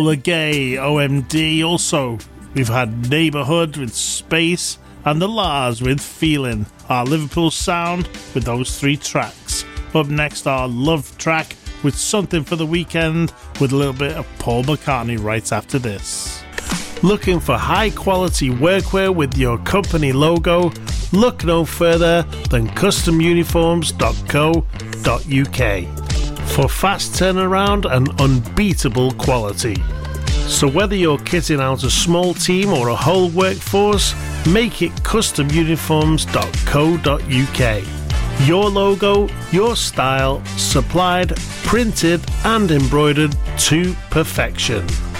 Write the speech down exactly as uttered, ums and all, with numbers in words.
The Gay, O M D. Also, we've had Neighbourhood with Space and The Lars with Feeling. Our Liverpool sound with those three tracks. Up next, our Love track with Something for the Weekend with a little bit of Paul McCartney right after this. Looking for high quality workwear with your company logo? Look no further than custom uniforms dot co dot uk for fast turnaround and unbeatable quality. So whether you're kitting out a small team or a whole workforce, make it custom uniforms dot co dot uk. Your logo, your style, supplied, printed and embroidered to perfection.